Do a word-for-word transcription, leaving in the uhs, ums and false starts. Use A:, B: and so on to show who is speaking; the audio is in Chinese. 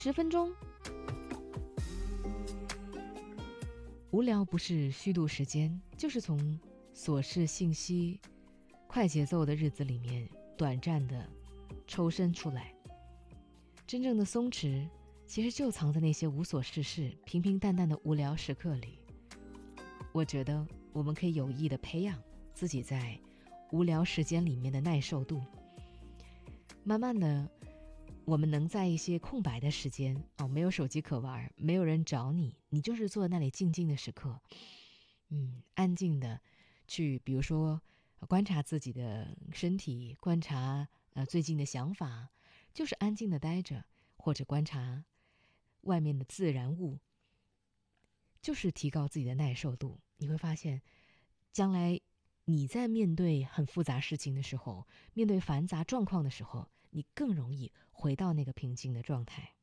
A: 十分钟。无聊不是虚度时间，就是从琐事信息、快节奏的日子里面短暂的抽身出来。真正的松弛，其实就藏在那些无所事事、平平淡淡的无聊时刻里。我觉得我们可以有意的培养自己在无聊时间里面的耐受度。慢慢的，我们能在一些空白的时间，哦，没有手机可玩，没有人找你，你就是坐在那里静静的时刻，嗯，安静的去，比如说观察自己的身体，观察呃最近的想法，就是安静的待着，或者观察外面的自然物，就是提高自己的耐受度。你会发现，将来你在面对很复杂事情的时候，面对繁杂状况的时候，你更容易回到那个平静的状态。